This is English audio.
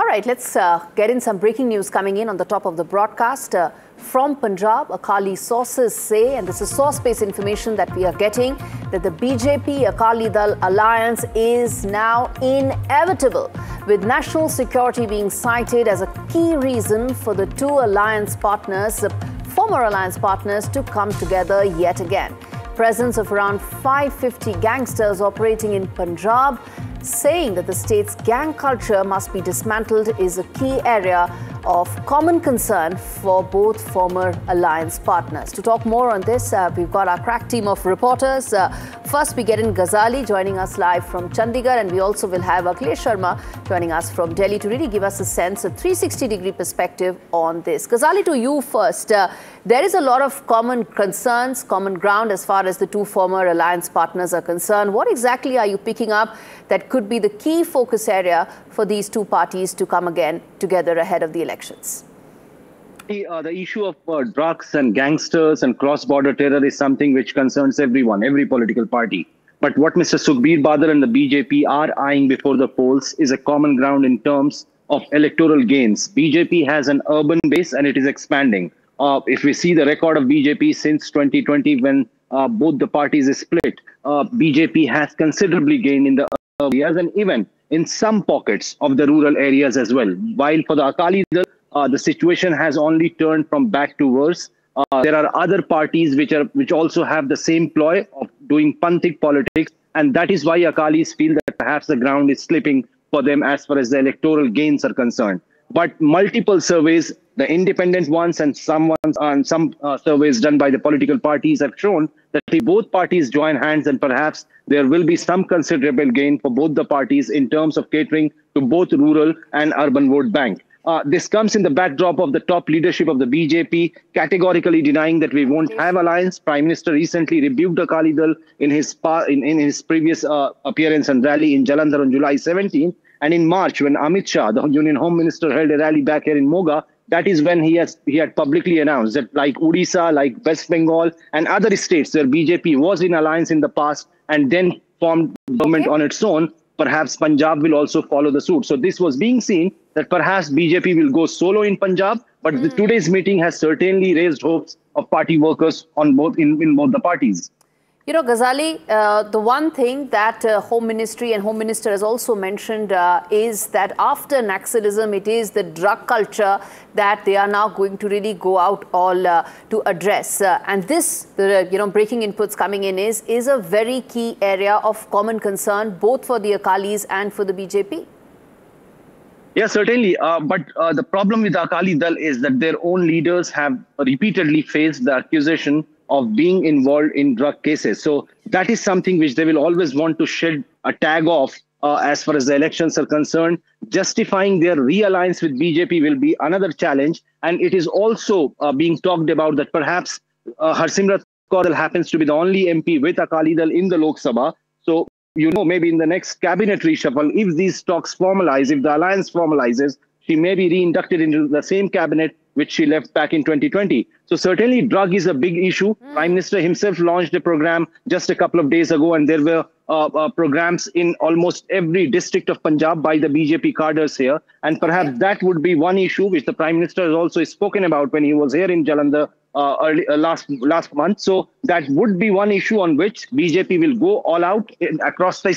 right, let's get in some breaking news coming in on the top of the broadcast. From Punjab, Akali sources say, and this is source-based information that we are getting, that the BJP Akali Dal alliance is now inevitable, with national security being cited as a key reason for the two alliance partners, former alliance partners, to come together yet again. Presence of around 550 gangsters operating in Punjab, saying that the state's gang culture must be dismantled, is a key area of common concern for both former alliance partners. To talk more on this, we've got our crack team of reporters. First, we get in Ghazali joining us live from Chandigarh, and we also will have Akhilesh Sharma joining us from Delhi to really give us a sense, a 360-degree perspective on this. Ghazali, to you first. There is a lot of common concerns, common ground as far as the two former alliance partners are concerned. What exactly are you picking up that could be the key focus area for these two parties to come again together ahead of the elections? The issue of drugs and gangsters and cross-border terror is something which concerns everyone, every political party. But what Mr. Sukhbir Badal and the BJP are eyeing before the polls is a common ground in terms of electoral gains. BJP has an urban base and it is expanding. If we see the record of BJP since 2020, when both the parties is split, BJP has considerably gained in the urban areas and even in some pockets of the rural areas as well. While for the Akali Dal, the situation has only turned from bad to worse. There are other parties which also have the same ploy of doing Panthik politics, and that is why Akalis feel that perhaps the ground is slipping for them as far as the electoral gains are concerned. But multiple surveys, the independent ones and some surveys done by the political parties have shown that if both parties join hands, and perhaps there will be some considerable gain for both the parties in terms of catering to both rural and urban vote bank. This comes in the backdrop of the top leadership of the BJP categorically denying that we won't have alliance. Prime Minister recently rebuked Akali Dal in his previous appearance and rally in Jalandhar on July 17th. And in March, when Amit Shah, the Union Home Minister, held a rally back here in Moga, that is when he had publicly announced that like Odisha, like West Bengal and other states where BJP was in alliance in the past and then formed government on its own, perhaps Punjab will also follow the suit. So this was being seen that perhaps BJP will go solo in Punjab, but today's meeting has certainly raised hopes of party workers on in both the parties. You know, Ghazali, the one thing that Home Ministry and Home Minister has also mentioned is that after Naxalism, it is the drug culture that they are now going to really go out all to address. And this, breaking inputs coming in is a very key area of common concern, both for the Akalis and for the BJP. Yeah, certainly. But the problem with the Akali Dal is that their own leaders have repeatedly faced the accusation of being involved in drug cases. So that is something which they will always want to shed a tag of as far as the elections are concerned. Justifying their realliance with BJP will be another challenge. And it is also being talked about that perhaps Harsimrat Kaur Dal happens to be the only MP with Akali Dal in the Lok Sabha. So, maybe in the next cabinet reshuffle, if these talks formalize, if the alliance formalizes, she may be re-inducted into the same cabinet which she left back in 2020. So certainly drug is a big issue. Prime Minister himself launched a program just a couple of days ago, and there were programs in almost every district of Punjab by the BJP cadres here. And perhaps that would be one issue which the Prime Minister has also spoken about when he was here in Jalandhar last month. So that would be one issue on which BJP will go all out across the